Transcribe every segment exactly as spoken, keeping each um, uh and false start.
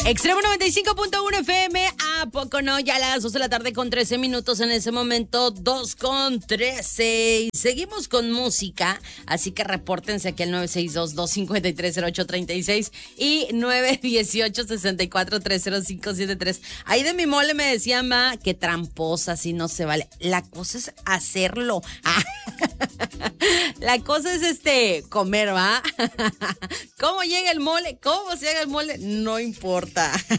Extremo noventa y cinco punto uno F M, ¿a poco no? Ya a las dos de la tarde con trece minutos en ese momento, dos con trece. Y seguimos con música, así que repórtense aquí al nueve seis dos, dos cinco tres, cero ocho tres seis y nueve uno ocho, seis cuatro tres cero cinco siete tres. Ahí de mi mole me decía, ma, que tramposa, si no se vale. La cosa es hacerlo. La cosa es este, comer, ¿va? ¿Cómo llega el mole? ¿Cómo se haga el mole? No importa.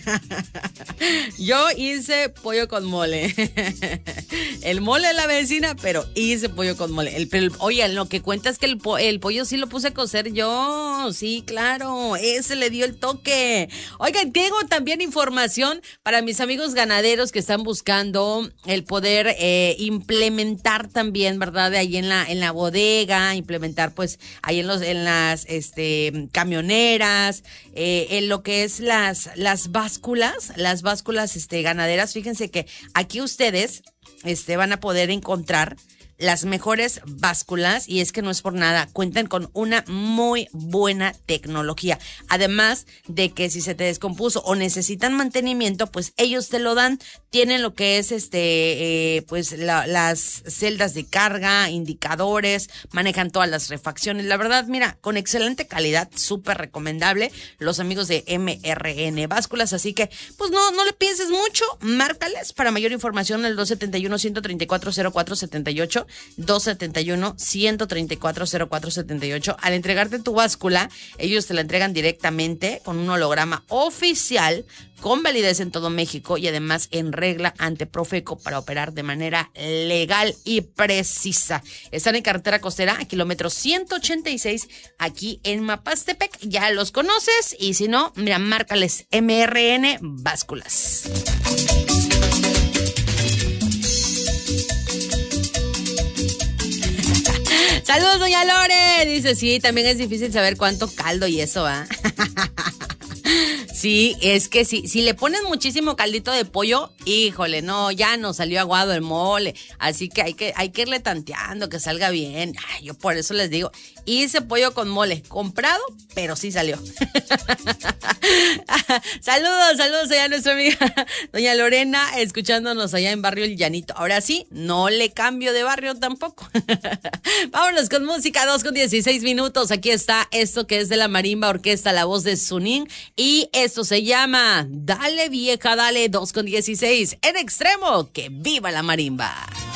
Yo hice pollo con mole. El mole de la vecina, pero hice pollo con mole. El, el, oye, lo que cuenta es que el, el pollo sí lo puse a cocer yo. Sí, claro. Ese le dio el toque. Oigan, tengo también información para mis amigos ganaderos que están buscando el poder eh, implementar también, ¿verdad? De ahí en la, en la bodega, implementar pues ahí en los, en las este camioneras, eh, en lo que es las, las básculas, las básculas este ganaderas. Fíjense que aquí ustedes este van a poder encontrar las mejores básculas, y es que no es por nada, cuentan con una muy buena tecnología. Además de que si se te descompuso o necesitan mantenimiento, pues ellos te lo dan. Tienen lo que es este, eh, pues la, las celdas de carga, indicadores, manejan todas las refacciones. La verdad, mira, con excelente calidad, súper recomendable, los amigos de M R N Básculas. Así que, pues no, no le pienses mucho, márcales para mayor información al dos siete uno, uno tres cuatro, cero cuatro siete ocho. dos siete uno, uno tres cuatro, cero cuatro siete ocho. Al entregarte tu báscula, ellos te la entregan directamente con un holograma oficial con validez en todo México y además en regla ante Profeco para operar de manera legal y precisa. Están en carretera costera a kilómetro ciento ochenta y seis aquí en Mapastepec. Ya los conoces, y si no, mira, márcales M R N Básculas. Saludos, doña Lore. Dice, sí, también es difícil saber cuánto caldo y eso, ¿ah? Sí, es que sí, si le pones muchísimo caldito de pollo, híjole, no, ya nos salió aguado el mole, así que hay que, hay que irle tanteando, que salga bien. Ay, yo por eso les digo, hice pollo con mole, comprado, pero sí salió. Saludos, saludos allá a nuestra amiga doña Lorena, escuchándonos allá en Barrio El Llanito. Ahora sí, no le cambio de barrio tampoco. Vámonos con música, dos con dieciséis minutos. Aquí está esto que es de la Marimba Orquesta, la voz de Sunín, y esto se llama Dale Vieja, Dale, dos con dieciséis. En Extremo, que viva la marimba.